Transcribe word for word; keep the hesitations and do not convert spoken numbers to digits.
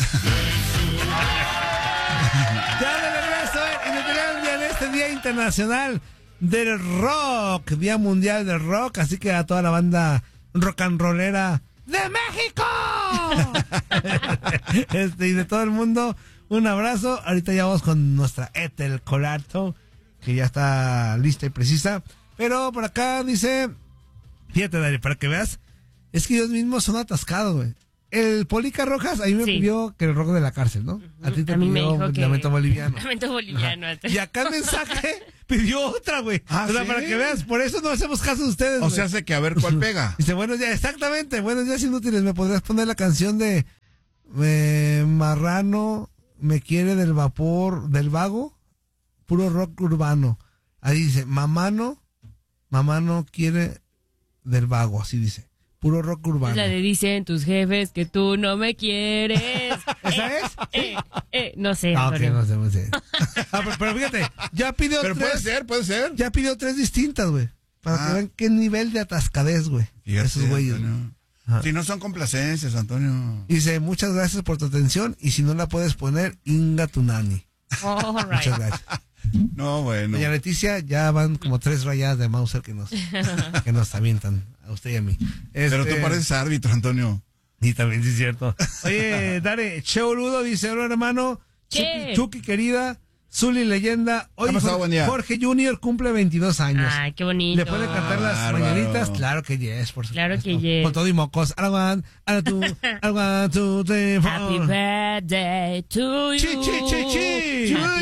Ya de regreso en el día en este Día Internacional del Rock, Día Mundial del Rock, así que a toda la banda rock and rollera de México este, y de todo el mundo, un abrazo. Ahorita ya vamos con nuestra Ethel Colarto, que ya está lista y precisa. Pero por acá dice, fíjate, Dari, para que veas, es que ellos mismos son atascados, güey. El Polica Rojas, a mí me sí. pidió que el rock de la cárcel, ¿no? A ti te a mí pidió me dijo que... Lamento Boliviano. Lamento Boliviano. Y acá el mensaje pidió otra, güey. Ah, o sea, ¿sí? para que veas, por eso no hacemos caso de ustedes. O wey. sea, hace que a ver cuál pega. Dice, buenos días, exactamente, buenos días inútiles. ¿Me podrías poner la canción de eh, Marrano me quiere del vapor, del vago? Puro rock urbano. Ahí dice, Mamano, Mamano quiere del vago, así dice. Puro rock urbano. La de dicen tus jefes que tú no me quieres. ¿Esa es? Eh, eh, no sé. Ah, ok, no sé, no sé. Ah, pero, pero fíjate, ya pidió Pero tres. puede ser, puede ser. Ya pidió tres distintas, güey. Para Ah. que vean qué nivel de atascadez, güey. Fíjate, Esos güeyes. Antonio. Ajá. Si no son complacencias, Antonio. Dice, muchas gracias por tu atención. Y si no la puedes poner, Inga tu nani. All right. Muchas gracias. No, bueno. Doña Leticia, ya van como tres rayadas de Mauser que nos, que nos avientan a usted y a mí. Pero Este, tú pareces árbitro, Antonio. Y también sí es cierto. Oye, Dare, Che Boludo dice, hola hermano, ¿Qué? Chucky, Chucky querida, Zuli leyenda, hoy ¿Qué ha pasado? Jorge, Buen día. Jorge Junior cumple veintidós años. Ay, qué bonito. ¿Le puede cantar las Bárbaro. mañanitas? Claro que yes, por supuesto. Claro que yes. Con todo y mocos. I want, I two, I want to, three, four. Happy birthday to you. Chi, chi, chi, chi.